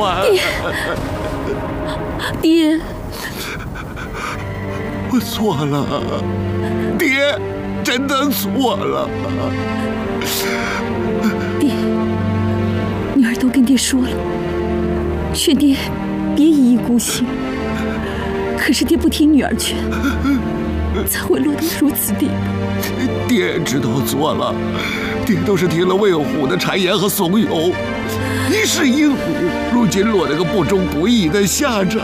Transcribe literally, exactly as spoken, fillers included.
欢。 爹，爹， 我错了，爹，真的错了。 爹，女儿都跟爹说了，劝爹别一意孤行。可是爹不听女儿劝，才会落得如此地步。 爹知道错了，爹都是听了魏虎的谗言和怂恿，一世英虎，如今落得个不忠不义的下场。